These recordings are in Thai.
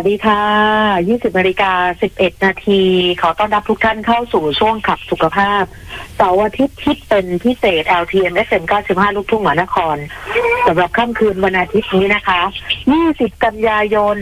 วัสดีค่ะ 20:11 นาทีขอต้อนรับทุกท่านเข้าสู่ช่วงขับสุขภาพเสาร์อาทิตย์ที่เป็นพิเศษ LTM FM 95 ลูกทุ่งมหานครสำหรับค่ำคืนวันอาทิตย์นี้นะคะ20 กันยายน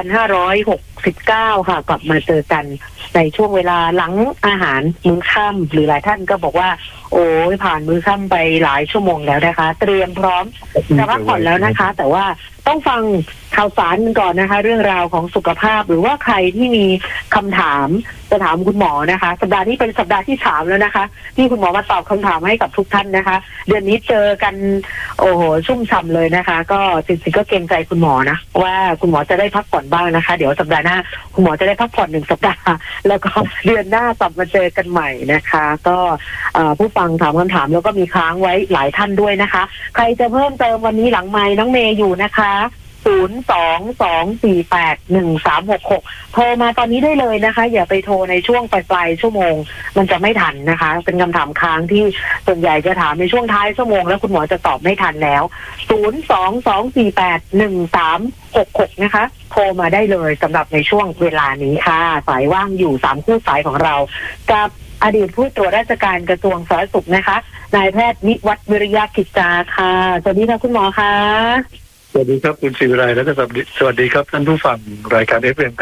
2569 ค่ะกลับมาเจอกันในช่วงเวลาหลังอาหารมื้อค่ำหรือหลายท่านก็บอกว่าโอ้ยผ่านมื้อค่ำไปหลายชั่วโมงแล้วนะคะเตรียมพร้อมจะพักผ่อนแล้วนะคะแต่ว่าต้องฟังข่าวสารกันก่อนนะคะเรื่องราวของสุขภาพหรือว่าใครที่มีคำถามจะถามคุณหมอนะคะสัปดาห์นี้เป็นสัปดาห์ที่3แล้วนะคะที่คุณหมอมาตอบคำถามให้กับทุกท่านนะคะเดือนนี้เจอกันโอ้โหชุ่มฉ่ำเลยนะคะก็จริงๆก็เกรงใจคุณหมอนะว่าคุณหมอจะได้พักผ่อนบ้างนะคะเดี๋ยวสัปดาห์หน้าคุณหมอจะได้พักผ่อน1 สัปดาห์แล้วก็เดือนหน้ากลับมาเจอกันใหม่นะคะก็ผู้ฟังถามคำถามแล้วก็มีค้างไว้หลายท่านด้วยนะคะใครจะเพิ่มเติมวันนี้หลังไมค์น้องเมย์อยู่นะคะ022481366โทรมาตอนนี้ได้เลยนะคะอย่าไปโทรในช่วงปลายชั่วโมงมันจะไม่ทันนะคะเป็นคำถามค้างที่ส่วนใหญ่จะถามในช่วงท้ายชั่วโมงแล้วคุณหมอจะตอบไม่ทันแล้ว022481366นะคะโทรมาได้เลยสำหรับในช่วงเวลานี้ค่ะสายว่างอยู่3คู่สายของเรากับอดีตผู้ตรวจราชการกระทรวงสาธารณสุขนะคะนายแพทย์นิวัฒน์วิริยะกิจจาค่ะสวัสดีค่ะคุณหมอค่ะสวัสดีครับคุณศิวิไลและก็สวัสดีครับท่านผู้ฟังรายการ FM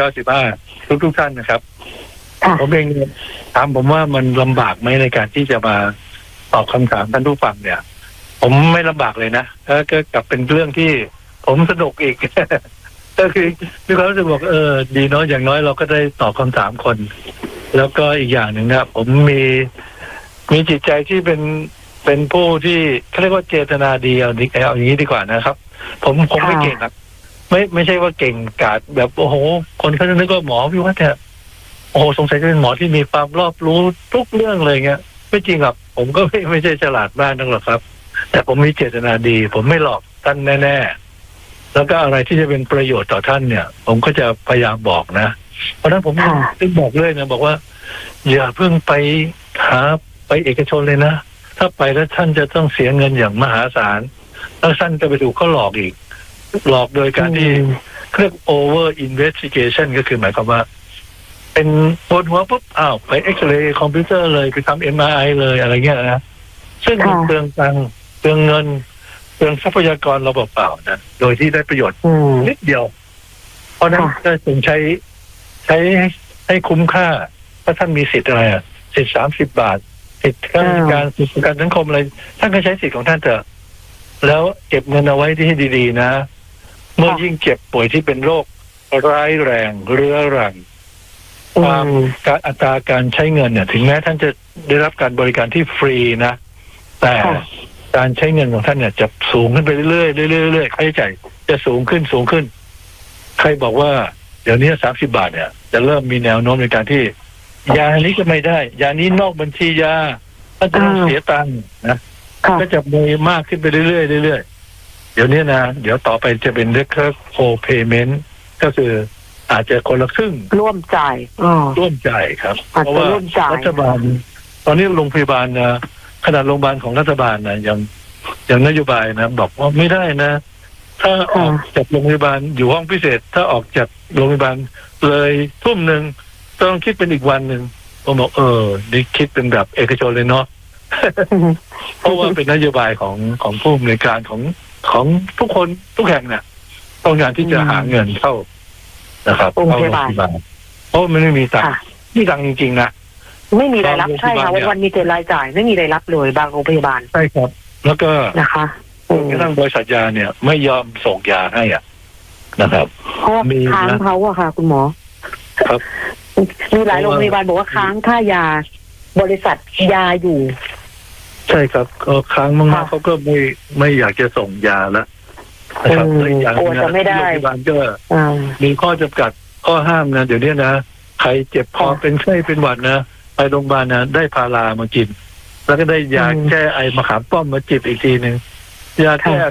95ทุกท่านนะครับผมเองถามผมว่ามันลำบากไหมในการที่จะมาตอบคำถามท่านผู้ฟังเนี่ยผมไม่ลำบากเลยนะก็กลับเป็นเรื่องที่ผมสนุกอีก ก็คือมีความรู้สึกบอกดีเนาะอย่างน้อยเราก็ได้ตอบคำถามคน แล้วก็อีกอย่างหนึ่งนะผมมีจิตใจที่เป็นผู้ที่เขาเรียกว่าเจตนาดีเอาอย่างนี้ดีกว่านะครับผมไม่เก่งครับไม่ใช่ว่าเก่งกาจแบบโอ้โหคนเขาจะนึกว่าหมอพี่ว่าแต่โอ้โหสงสัยจะเป็นหมอที่มีความรอบรู้ทุกเรื่องเลยเงี้ยไม่จริงครับผมก็ไม่ใช่ฉลาดมากนักหรอกครับแต่ผมมีเจตนาดีผมไม่หลอกท่านแน่ๆแล้วก็อะไรที่จะเป็นประโยชน์ต่อท่านเนี่ยผมก็จะพยายามบอกนะเพราะนั้นผมถึงบอกเลยนะบอกว่าอย่าเพิ่งไปหาไปเอกชนเลยนะถ้าไปแล้วท่านจะต้องเสียเงินอย่างมหาศาลแล้วท่านจะไปถูกเขาหลอกอีกหลอกโดยการที่เรียก over investigation ก็คือหมายความว่าเป็นปวดหัวปุ๊บไปเอ็กซเรย์คอมพิวเตอร์เลยไปทำ MRI เลยอะไรเงี้ยนะซึ่งเปลืองตังค์เปลืองเงินเปลืองทรัพยากรเราเปล่าๆนะโดยที่ได้ประโยชน์นิดเดียวเพราะนั้นก็ต้องใช้ให้คุ้มค่าถ้าท่านมีสิทธิ์อะไรสิทธิ์30 บาทสิทธิ์การสิทธิ์ประกันสังคมอะไรท่านก็ใช้สิทธิ์ของท่านเถอะแล้วเก็บเงินเอาไว้ที่ดีๆนะเมื่อยิ่งเจ็บป่วยที่เป็นโรคร้ายแรงเรื้อรังการอัตราการใช้เงินเนี่ยถึงแม้ท่านจะได้รับการบริการที่ฟรีนะแต่การใช้เงินของท่านเนี่ยจะสูงขึ้นไปเรื่อยๆค่าใช้จ่ายจะสูงขึ้นใครบอกว่าเดี๋ยวนี้30 บาทเนี่ยจะเริ่มมีแนวโน้มในการที่ยานี้ก็ไม่ได้ยานี้นอกบัญชียาท่านจะต้องเสียตังค์นะก็จะมีมากขึ้นไปเรื่อยๆเดี๋ยวนี้นะเดี๋ยวต่อไปจะเป็นเรียกโคเพย์เมนต์ก็คืออาจจะคนละครึ่งร่วมจ่ายครับเพราะว่ารัฐบาลตอนนี้โรงพยาบาลนะขนาดโรงพยาบาลของรัฐบาลนะอย่างนโยบายนะบอกว่าไม่ได้นะถ้าออกจากโรงพยาบาลอยู่ห้องพิเศษถ้าออกจากโรงพยาบาลเลยทุ่มนึงต้องคิดเป็นอีกวันนึงผมบอกนี่คิดเป็นแบบเอกชนเลยเนาะเพราะว่าเป็นนโยบายของผู้อำนวยการของทุกคนทุกแห่งเนี่ยต้องการที่จะหาเงินเข้านะครับเข้าโรงพยาบาลเพราะมันไม่มีตังค์จริงๆนะไม่มีรายรับใช่ค่ะวันมีแต่รายจ่ายไม่มีรายรับเลยบางโรงพยาบาลใช่ครับแล้วก็นะคะกระทั่งบริษัทยาเนี่ยไม่ยอมส่งยาให้นะครับเพราะค้างเขาค่ะคุณหมอครับมีหลายโรงพยาบาลบอกว่าค้างค่ายาบริษัทยาอยู่ใช่ครับก็ค้างมากๆเขาก็ไม่อยากจะส่งยาแล้วนะครับอย่างนี้โรงพยาบาลก็มีข้อจำกัดข้อห้ามนะเดี๋ยวนี้นะใครเจ็บคอเป็นไข้เป็นหวัดนะไปโรงพยาบาลนะได้พารามากินแล้วก็ได้ยาแก้ไอมะขามป้อมมาจิบอีกทีนึงยาแก้